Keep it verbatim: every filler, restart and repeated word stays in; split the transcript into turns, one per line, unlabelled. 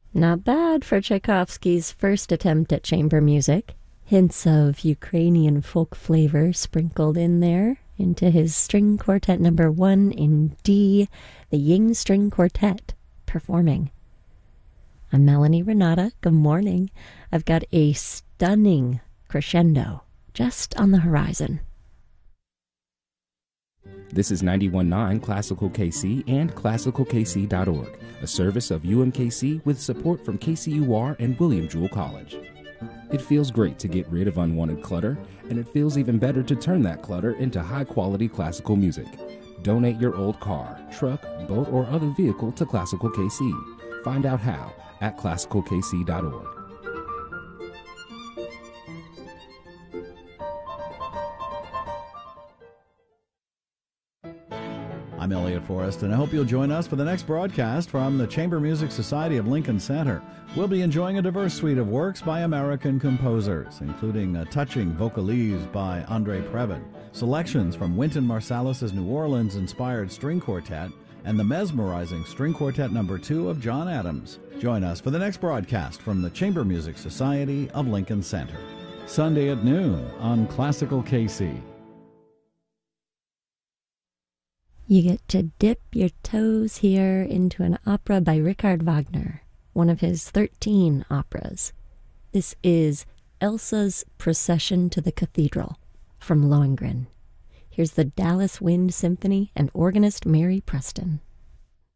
Not bad for Tchaikovsky's first attempt at chamber music. Hints of Ukrainian folk flavor sprinkled in there into his string quartet number one in D, the Ying String Quartet, performing. I'm Melanie Renata. Good morning. I've got a stunning crescendo just on the horizon.
This is ninety-one point nine Classical K C and classical k c dot org, a service of U M K C with support from K C U R and William Jewell College. It feels great to get rid of unwanted clutter, and it feels even better to turn that clutter into high-quality classical music. Donate your old car, truck, boat, or other vehicle to Classical K C. Find out how at classical k c dot org.
I'm Elliot Forrest, and I hope you'll join us for the next broadcast from the Chamber Music Society of Lincoln Center. We'll be enjoying a diverse suite of works by American composers, including a touching vocalise by Andre Previn, selections from Wynton Marsalis' New Orleans-inspired string quartet, and the mesmerizing string quartet number two of John Adams. Join us for the next broadcast from the Chamber Music Society of Lincoln Center, Sunday at noon on Classical K C.
You get to dip your toes here into an opera by Richard Wagner, one of his thirteen operas. This is Elsa's Procession to the Cathedral from Lohengrin. Here's the Dallas Wind Symphony and organist Mary Preston.